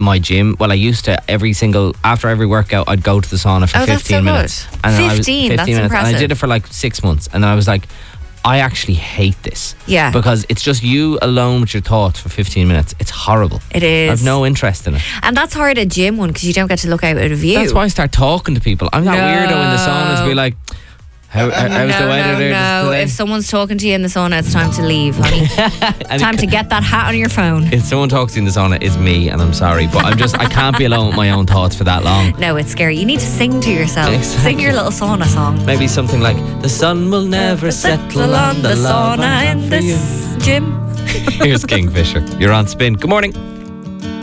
my gym. Well, I used to after every workout, I'd go to the sauna for 15 minutes. Good. And 15, that's minutes. impressive. And I did it for like 6 months. And I was like, I actually hate this. Yeah. Because it's just you alone with your thoughts for 15 minutes. It's horrible. It is. I have no interest in it. And that's hard at gym one because you don't get to look out at a view. That's why I start talking to people. I'm that weirdo in the sauna to be like, how's the weather there? No, if someone's talking to you in the sauna, it's time to leave, honey. Time to get that hat on your phone. If someone talks to you in the sauna, it's me, and I'm sorry, but I can't be alone with my own thoughts for that long. No, it's scary. You need to sing to yourself. Exactly. Sing your little sauna song. Maybe something like, the sun will never settle on the sauna love I have in for you. this gym. Here's Kingfisher. You're on Spin. Good morning.